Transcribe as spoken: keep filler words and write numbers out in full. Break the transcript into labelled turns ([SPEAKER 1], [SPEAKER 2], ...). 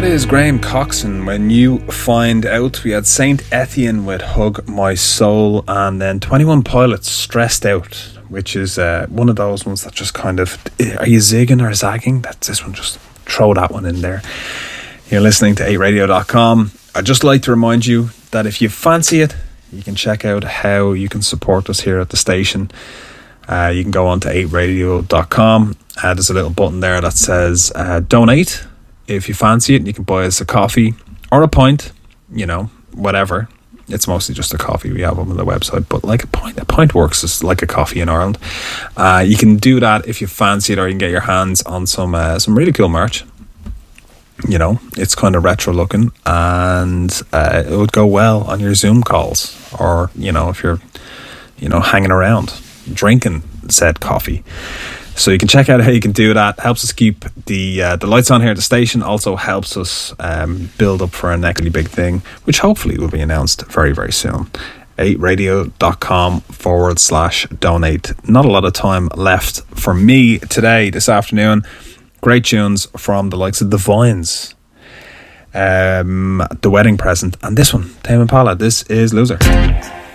[SPEAKER 1] is Graham Coxon. When You Find Out, we had Saint Etienne with Hug My Soul, and then twenty-one Pilots, Stressed Out, which is uh, one of those ones that just kind of, are you zigging or zagging? That's this one, just throw that one in there. You're listening to eight radio dot com. I'd just like to remind you that if you fancy it, you can check out how you can support us here at the station. Uh, you can go on to eight radio dot com. Uh, there's a little button there that says uh, donate. If you fancy it, you can buy us a coffee or a pint, you know, whatever. It's mostly just a coffee we have on the website, but like a pint, a pint works as like a coffee in Ireland. Uh, you can do that if you fancy it, or you can get your hands on some uh, some really cool merch. You know, it's kind of retro looking, and uh, it would go well on your Zoom calls, or, you know, if you're, you know, hanging around drinking said coffee. So you can check out how you can do that. Helps us keep the uh, the lights on here at the station. Also helps us um, build up for a neckly big thing, which hopefully will be announced very, very soon. eight radio dot com forward slash donate. Not a lot of time left for me today, this afternoon. Great tunes from the likes of The Vines, um, The Wedding Present, and this one, Tame Impala. This is Loser.